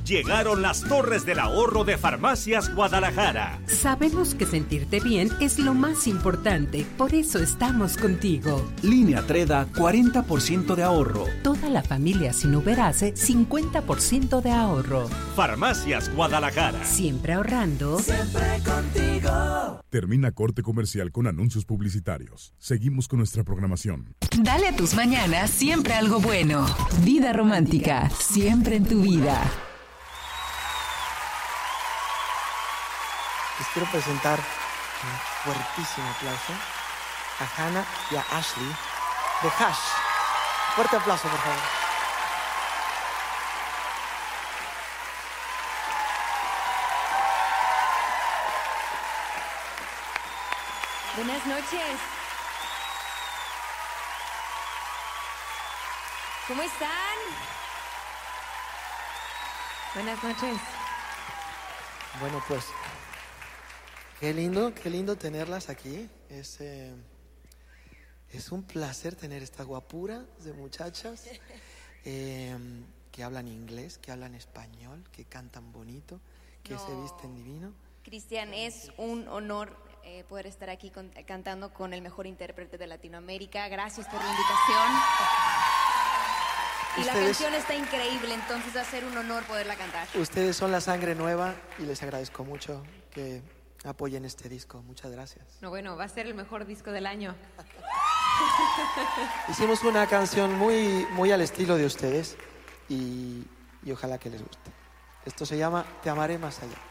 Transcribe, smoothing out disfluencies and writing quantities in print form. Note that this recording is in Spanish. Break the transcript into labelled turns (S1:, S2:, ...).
S1: Llegaron las torres del ahorro de Farmacias Guadalajara.
S2: Sabemos que sentirte bien es lo más importante, por eso estamos contigo.
S3: Línea Treda, 40% de ahorro.
S2: Toda la familia sin Uberase, 50% de ahorro.
S1: Farmacias Guadalajara.
S2: Siempre ahorrando.
S4: Siempre contigo.
S5: Termina corte comercial con anuncios publicitarios. Seguimos con nuestra programación.
S6: Dale a tus mañanas siempre algo bueno. Vida romántica, siempre en tu vida.
S7: Les quiero presentar un fuertísimo aplauso a Hannah y a Ashley de Hash. Fuerte aplauso, por favor.
S8: Buenas noches. ¿Cómo están? Buenas noches.
S7: Bueno, pues, qué lindo tenerlas aquí. Es un placer tener estas guapuras de muchachas que hablan inglés, que hablan español, que cantan bonito, que se visten divino.
S8: Cristian, es un honor poder estar aquí cantando con el mejor intérprete de Latinoamérica. Gracias por la invitación. Y la canción está increíble, entonces va a ser un honor poderla cantar.
S7: Ustedes son la sangre nueva y les agradezco mucho que apoyen este disco. Muchas gracias.
S9: No, bueno, va a ser el mejor disco del año.
S7: Hicimos una canción muy al estilo de ustedes y ojalá que les guste. Esto se llama Te amaré más allá.